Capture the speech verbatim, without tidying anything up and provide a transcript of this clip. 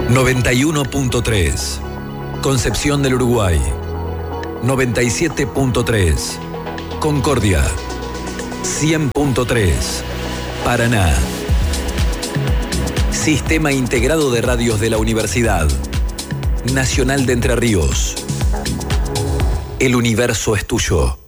noventa y uno punto tres. Concepción del Uruguay. noventa y siete punto tres. Concordia. cien punto tres. Paraná. Sistema Integrado de Radios de la Universidad Nacional de Entre Ríos. El universo es tuyo.